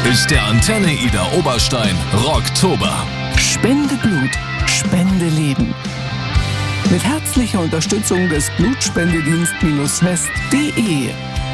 ist der Antenne Ida Oberstein Rocktober. Spende Blut, Spende Leben. Mit herzlicher Unterstützung des Blutspendedienst-west.de